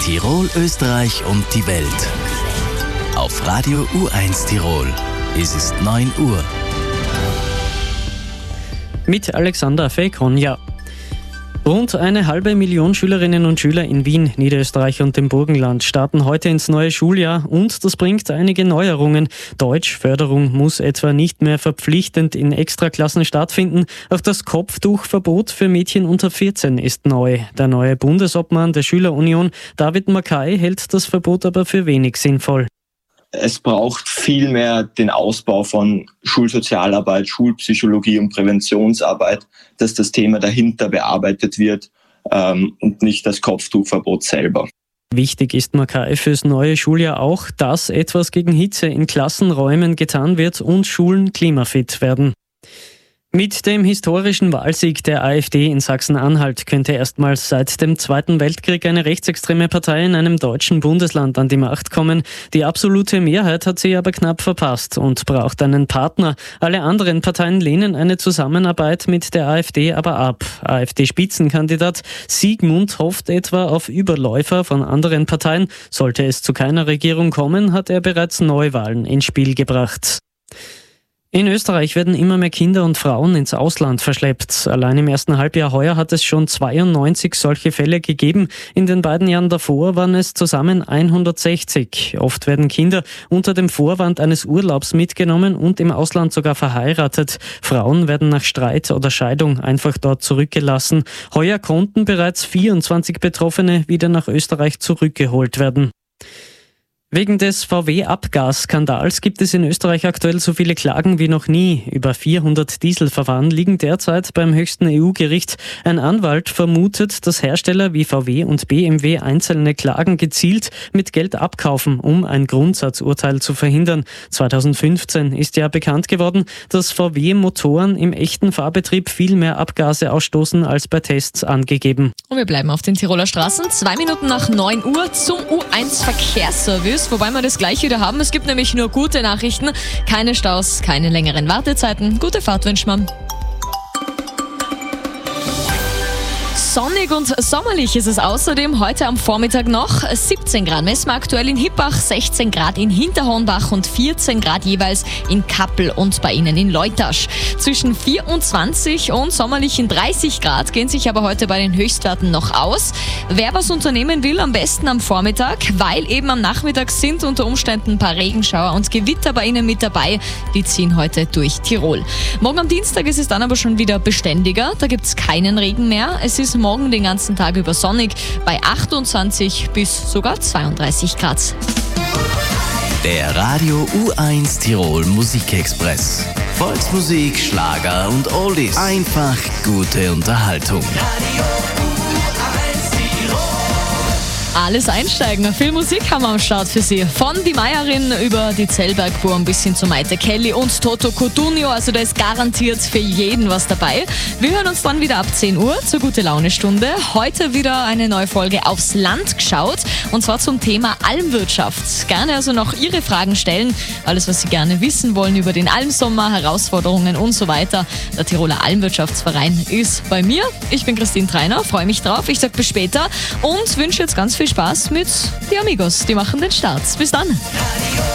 Tirol, Österreich und die Welt. Auf Radio U1 Tirol. Es ist 9 Uhr. Mit Alexander Fekonja. Rund 500.000 Schülerinnen und Schüler in Wien, Niederösterreich und dem Burgenland starten heute ins neue Schuljahr und das bringt einige Neuerungen. Deutschförderung muss etwa nicht mehr verpflichtend in Extraklassen stattfinden. Auch das Kopftuchverbot für Mädchen unter 14 ist neu. Der neue Bundesobmann der Schülerunion, David Mackay, hält das Verbot aber für wenig sinnvoll. Es braucht viel mehr den Ausbau von Schulsozialarbeit, Schulpsychologie und Präventionsarbeit, dass das Thema dahinter bearbeitet wird und nicht das Kopftuchverbot selber. Wichtig ist Mackay fürs neue Schuljahr auch, dass etwas gegen Hitze in Klassenräumen getan wird und Schulen klimafit werden. Mit dem historischen Wahlsieg der AfD in Sachsen-Anhalt könnte erstmals seit dem Zweiten Weltkrieg eine rechtsextreme Partei in einem deutschen Bundesland an die Macht kommen. Die absolute Mehrheit hat sie aber knapp verpasst und braucht einen Partner. Alle anderen Parteien lehnen eine Zusammenarbeit mit der AfD aber ab. AfD-Spitzenkandidat Siegmund hofft etwa auf Überläufer von anderen Parteien. Sollte es zu keiner Regierung kommen, hat er bereits Neuwahlen ins Spiel gebracht. In Österreich werden immer mehr Kinder und Frauen ins Ausland verschleppt. Allein im ersten Halbjahr heuer hat es schon 92 solche Fälle gegeben. In den beiden Jahren davor waren es zusammen 160. Oft werden Kinder unter dem Vorwand eines Urlaubs mitgenommen und im Ausland sogar verheiratet. Frauen werden nach Streit oder Scheidung einfach dort zurückgelassen. Heuer konnten bereits 24 Betroffene wieder nach Österreich zurückgeholt werden. Wegen des VW-Abgasskandals gibt es in Österreich aktuell so viele Klagen wie noch nie. Über 400 Dieselverfahren liegen derzeit beim höchsten EU-Gericht. Ein Anwalt vermutet, dass Hersteller wie VW und BMW einzelne Klagen gezielt mit Geld abkaufen, um ein Grundsatzurteil zu verhindern. 2015 ist ja bekannt geworden, dass VW-Motoren im echten Fahrbetrieb viel mehr Abgase ausstoßen als bei Tests angegeben. Und wir bleiben auf den Tiroler Straßen. 2 Minuten nach 9 Uhr zum U1-Verkehrsservice. Wobei wir das gleich wieder haben. Es gibt nämlich nur gute Nachrichten. Keine Staus, keine längeren Wartezeiten. Gute Fahrt wünscht man. Sonnig und sommerlich ist es außerdem heute am Vormittag noch. 17 Grad messen wir aktuell in Hippach, 16 Grad in Hinterhornbach und 14 Grad jeweils in Kappel und bei Ihnen in Leutasch. Zwischen 24 und sommerlichen 30 Grad gehen sich aber heute bei den Höchstwerten noch aus. Wer was unternehmen will, am besten am Vormittag, weil eben am Nachmittag sind unter Umständen ein paar Regenschauer und Gewitter bei Ihnen mit dabei. Die ziehen heute durch Tirol. Morgen am Dienstag ist es dann aber schon wieder beständiger. Da gibt es keinen Regen mehr. Es ist morgen den ganzen Tag über sonnig bei 28 bis sogar 32 Grad. Der Radio U1 Tirol Musikexpress. Volksmusik, Schlager und Oldies. Einfach gute Unterhaltung. Radio U1 Tirol. Alles einsteigen. Viel Musik haben wir am Start für Sie. Von Die Meierin über die Zellbergburm bis hin zu Maite Kelly und Toto Cotugno. Also da ist garantiert für jeden was dabei. Wir hören uns dann wieder ab 10 Uhr zur Gute-Laune-Stunde. Heute wieder eine neue Folge aufs Land geschaut. Und zwar zum Thema Almwirtschaft. Gerne also noch Ihre Fragen stellen. Alles, was Sie gerne wissen wollen über den Almsommer, Herausforderungen und so weiter. Der Tiroler Almwirtschaftsverein ist bei mir. Ich bin Christine Treiner, freue mich drauf. Ich sage bis später und wünsche jetzt ganz viel Spaß mit die Amigos. Die machen den Start. Bis dann.